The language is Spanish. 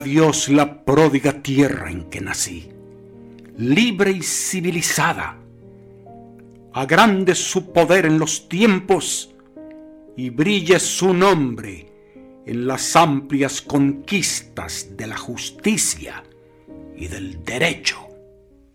Dios la pródiga tierra en que nací, libre y civilizada. Agrande su poder en los tiempos y brille su nombre en las amplias conquistas de la justicia y del derecho.